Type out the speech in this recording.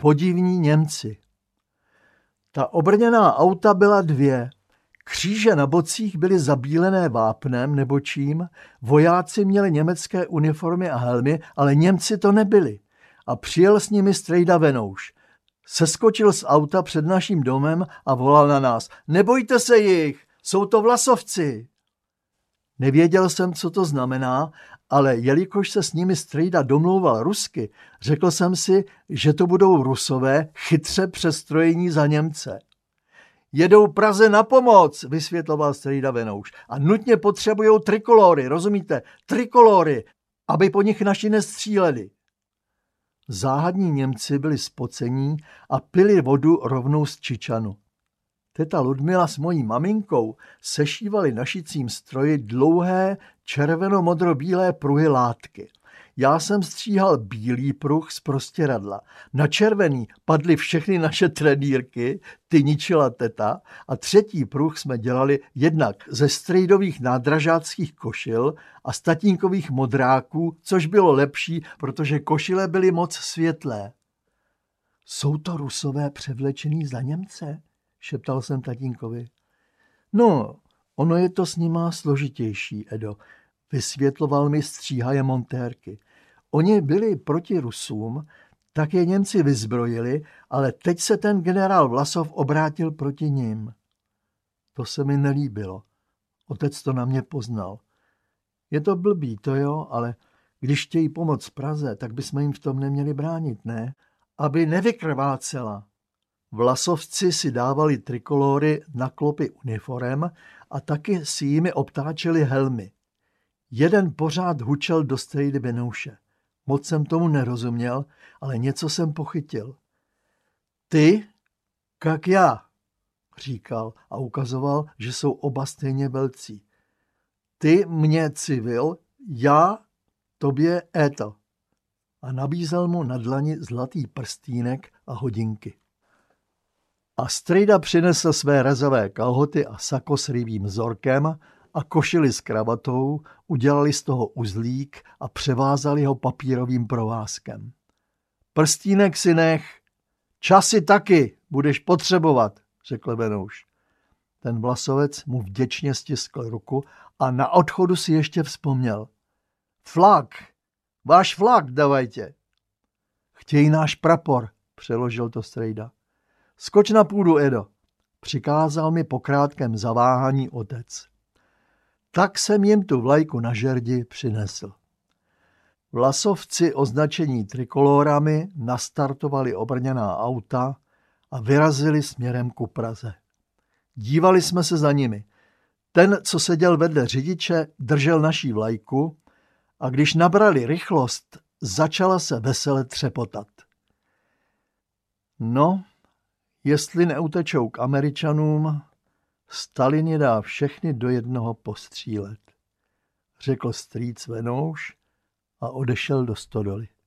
podivní Němci. Ta obrněná auta byla 2. Kříže na bocích byly zabílené vápnem nebo čím, vojáci měli německé uniformy a helmy, ale Němci to nebyli. A přijel s nimi strejda Venouš. Seskočil z auta před naším domem a volal na nás: nebojte se jich, jsou to vlasovci. Nevěděl jsem, co to znamená, ale jelikož se s nimi strejda domlouval rusky, řekl jsem si, že to budou Rusové chytře přestrojení za Němce. Jedou Praze na pomoc, vysvětloval strejda Venouš, a nutně potřebujou trikolory, rozumíte? Trikolory, aby po nich naši nestříleli. Záhadní Němci byli spocení a pili vodu rovnou z čičanu. Teta Ludmila s mojí maminkou sešívali na šicím stroji dlouhé červeno-modro-bílé pruhy látky. Já jsem stříhal bílý pruh z prostěradla. Na červený padly všechny naše trenýrky, ty ničila teta, a 3. pruh jsme dělali jednak ze strejdových nádražáckých košil a z tatínkových modráků, což bylo lepší, protože košile byly moc světlé. Jsou to Rusové převlečený za Němce? Šeptal jsem tatínkovi. No, ono je to s nima složitější, Edo, vysvětloval mi stříhaje montérky. Oni byli proti Rusům, tak je Němci vyzbrojili, ale teď se ten generál Vlasov obrátil proti nim. To se mi nelíbilo. Otec to na mě poznal. Je to blbý, to jo, ale když chtějí pomoct Praze, tak bychom jim v tom neměli bránit, ne? Aby nevykrvácela. Vlasovci si dávali trikolory na klopy uniform a taky si jimi obtáčeli helmy. Jeden pořád hučel do strejdy Venouše. Moc jsem tomu nerozuměl, ale něco jsem pochytil. Ty? Jak já? Říkal a ukazoval, že jsou oba stejně velcí. Ty mě civil, já tobě éto. A nabízel mu na dlani zlatý prstínek a hodinky. A strejda přinesl své rezové kalhoty a sako s rybím vzorkem a košili s kravatou, udělali z toho uzlík a převázali ho papírovým provázkem. Prstínek si nech, časy taky budeš potřebovat, řekl Venouš. Ten Vlasovec mu vděčně stiskl ruku a na odchodu si ještě vzpomněl. Flak, váš flak davajte. Chtějí náš prapor, přeložil to strejda. Skoč na půdu, Edo, přikázal mi po krátkém zaváhání otec. Tak jsem jim tu vlajku na žerdi přinesl. Vlasovci označení trikolórami nastartovali obrněná auta a vyrazili směrem ku Praze. Dívali jsme se za nimi. Ten, co seděl vedle řidiče, držel naší vlajku a když nabrali rychlost, začala se vesele třepotat. No, jestli neutečou k Američanům, Stalin je dá všechny do jednoho postřílet, řekl strýc Venouš a odešel do stodoly.